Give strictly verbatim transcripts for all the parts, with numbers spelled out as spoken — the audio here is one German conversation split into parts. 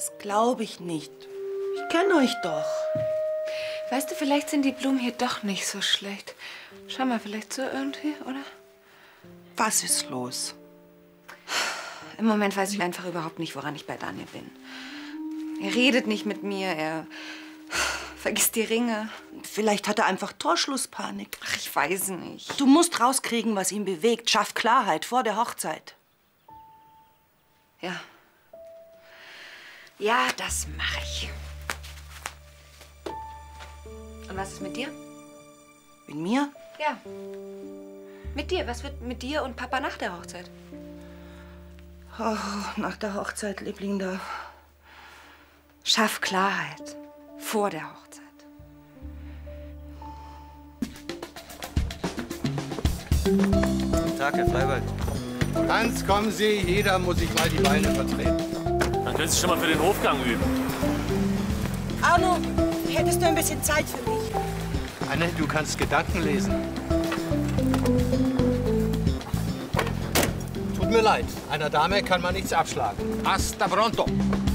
Das glaube ich nicht. Ich kenne euch doch. Weißt du, vielleicht sind die Blumen hier doch nicht so schlecht. Schau mal, vielleicht so irgendwie, oder? Was ist los? Im Moment weiß ich einfach überhaupt nicht, woran ich bei Daniel bin. Er redet nicht mit mir, er vergisst die Ringe. Vielleicht hat er einfach Torschlusspanik. Ach, ich weiß nicht. Du musst rauskriegen, was ihn bewegt. Schaff Klarheit vor der Hochzeit. Ja. Ja, das mache ich. Und was ist mit dir? Mit mir? Ja. Mit dir. Was wird mit dir und Papa nach der Hochzeit? Oh, nach der Hochzeit, Liebling, da. Schaff Klarheit vor der Hochzeit. Guten Tag, Herr Freiberg. Hans, kommen Sie. Jeder muss sich mal die Beine vertreten. Dann können Sie schon mal für den Hofgang üben. Arno, hättest du ein bisschen Zeit für mich? Anne, du kannst Gedanken lesen. Tut mir leid, einer Dame kann man nichts abschlagen. Hasta pronto.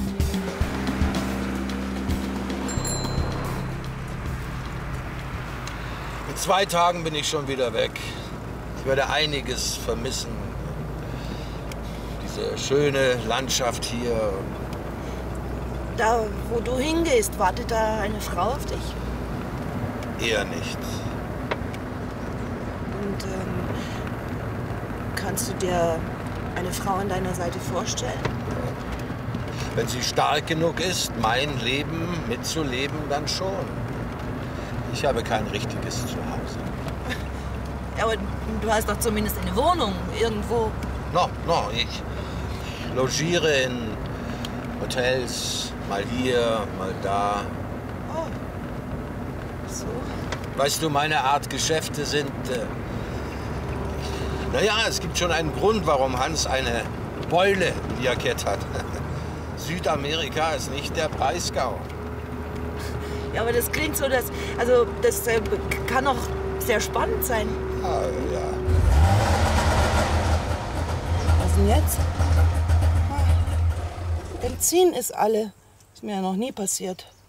In zwei Tagen bin ich schon wieder weg. Ich werde einiges vermissen. Diese schöne Landschaft hier. Da, wo du hingehst, wartet da eine Frau auf dich? Eher nicht. Und ähm, kannst du dir eine Frau an deiner Seite vorstellen? Wenn sie stark genug ist, mein Leben mitzuleben, dann schon. Ich habe kein richtiges Zuhause. Ja, aber du hast doch zumindest eine Wohnung irgendwo. No, no, ich logiere in Hotels, mal hier, mal da. Oh. So. Weißt du, meine Art Geschäfte sind... Äh, naja, es gibt schon einen Grund, warum Hans eine Beule im Jackett hat. Südamerika ist nicht der Breisgau. Ja, aber das klingt so, dass... Also, das äh, kann auch sehr spannend sein. Ah, ja. Was denn jetzt? Benzin ist alle. Ist mir ja noch nie passiert.